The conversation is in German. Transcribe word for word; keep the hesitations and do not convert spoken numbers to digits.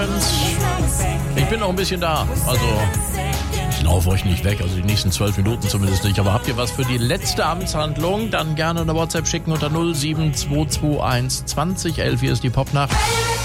Prince. Ich bin noch ein bisschen da, also ich laufe euch nicht weg, also die nächsten zwölf Minuten zumindest nicht. Aber habt ihr was für die letzte Amtshandlung, dann gerne eine WhatsApp schicken unter null sieben zwei zwei eins zwanzig elf. Hier ist die Popnacht.